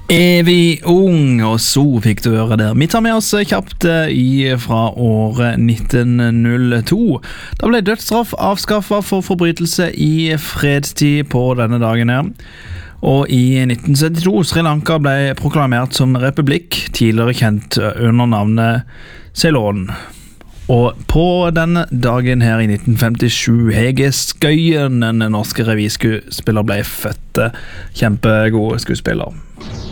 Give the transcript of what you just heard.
Evig ung, og så fikk du høre der. Vi tar med oss kjapt fra året 1902. Da ble dødsstraff avskaffet for forbrytelse i fredstid på denne dagen her. Og i 1972 Sri Lanka ble proklamert som republikk, tidligere kjent under navnet Ceylon. Og på denne dagen her i 1957, Hege Skøyen, en norsk revyskuespiller, ble født. Kjempegod skuespiller.